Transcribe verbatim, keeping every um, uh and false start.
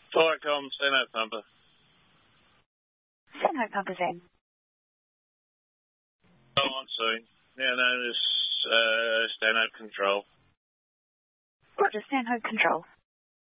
Firecom, Stanhope Pumper. Stanhope Pumper then. Oh, on scene. Now known as uh, Stanhope Control. Roger, Stanhope Control.